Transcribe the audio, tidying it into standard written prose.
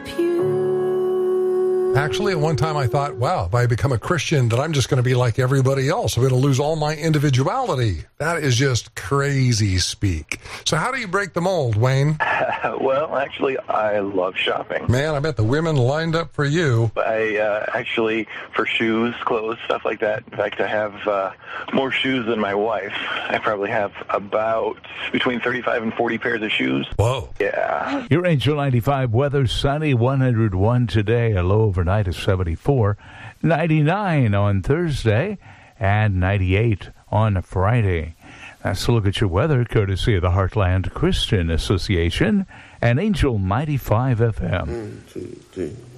pew. Actually, at one time I thought, wow, if I become a Christian, that I'm just going to be like everybody else. I'm going to lose all my individuality. That is just crazy speak. So how do you break the mold, Wayne? Well, actually, I love shopping. Man, I bet the women lined up for you. I actually, for shoes, clothes, stuff like that. In fact, I have more shoes than my wife. I probably have about between 35 and 40 pairs of shoes. Whoa. Yeah. Your Angel 95 weather, sunny, 101 today, a low overnight of 74, 99 on Thursday, and 98 on Friday. That's a look at your weather, courtesy of the Heartland Christian Association and Angel 95 FM. 1, 2, 3.